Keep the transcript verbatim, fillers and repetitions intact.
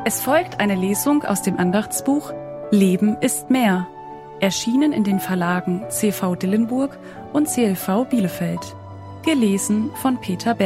Es folgt eine Lesung aus dem Andachtsbuch Leben ist mehr, erschienen in den Verlagen C V Dillenburg und C L V Bielefeld, gelesen von Peter Berg.